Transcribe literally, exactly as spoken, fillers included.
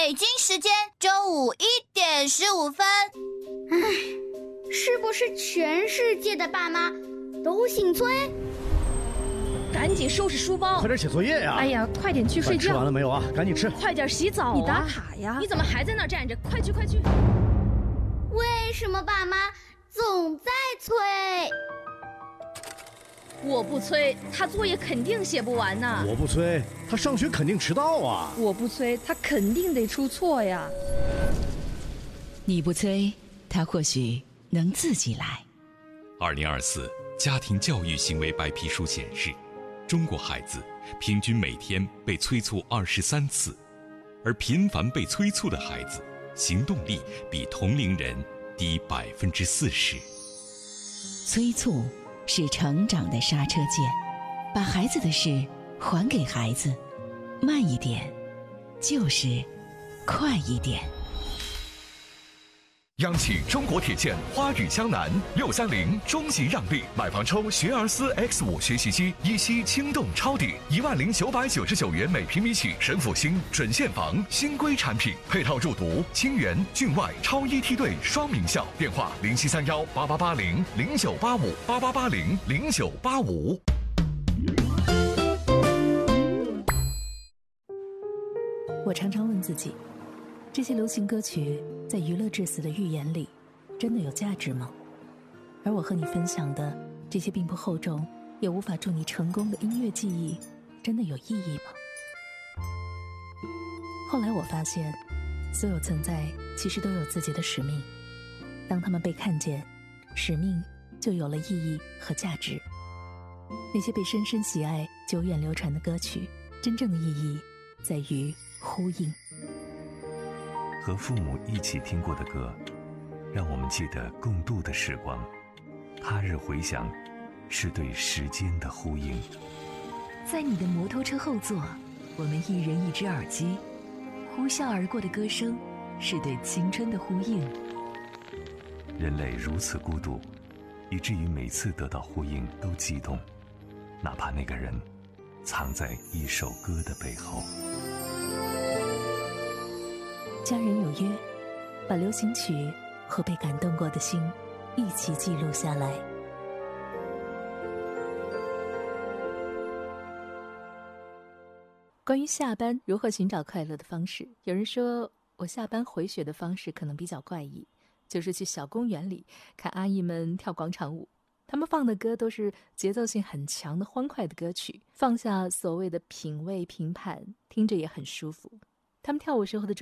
北京时间中午一点十五分。 唉，是不是全世界的爸妈都姓崔？ 赶紧收拾书包， 快点写作业呀！ 哎呀，快点去睡觉。 吃完了没有啊？赶紧吃！ 快点洗澡啊！你打卡呀！你怎么还在那站着？快去快去！ 为什么爸妈总在催？ 我不催，他作业肯定写不完呢。 我不催，他上学肯定迟到啊。 我不催，他肯定得出错呀。 你不催，他或许能自己来。 二零二四家庭教育行为白皮书显示，中国孩子平均每天被催促二十三次，而频繁被催促的孩子，行动力比同龄人低百分之四十。 催促是成长的刹车键，把孩子的事还给孩子，慢一点，就是快一点。 央企中国铁建花语江南六三零终极让利，买房抽学而思 X 五学习机，一息轻动抄底，一万零九百九十九元每平米起，神府新准现房新规产品，配套入读清源郡外超一梯队双名校，电话零七三幺八八八零零九八五八八八零零九八五。 我常常问自己，这些流行歌曲在娱乐至死的预言里真的有价值吗？而我和你分享的这些并不厚重也无法助你成功的音乐记忆真的有意义吗？后来我发现，所有存在其实都有自己的使命，当他们被看见，使命就有了意义和价值。那些被深深喜爱久远流传的歌曲，真正的意义在于呼应。 和父母一起听过的歌，让我们记得共度的时光。他日回响，是对时间的呼应。 在你的摩托车后座，我们一人一只耳机，呼啸而过的歌声，是对青春的呼应。 人类如此孤独，以至于每次得到呼应都激动，哪怕那个人藏在一首歌的背后。 家人有约，把流行曲和被感动过的心一起记录下来。关于下班如何寻找快乐的方式，有人说我下班回血的方式可能比较怪异，就是去小公园里看阿姨们跳广场舞，他们放的歌都是节奏性很强的欢快的歌曲，放下所谓的品味评判，听着也很舒服。他们跳舞时候的